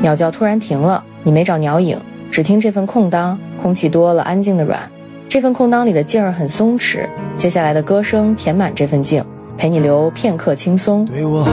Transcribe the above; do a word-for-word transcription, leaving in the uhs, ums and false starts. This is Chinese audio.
鸟叫突然停了，你没找鸟影，只听这份空当，空气多了，安静的软。这份空当里的劲儿很松弛，接下来的歌声填满这份静，陪你留片刻轻松。 对我好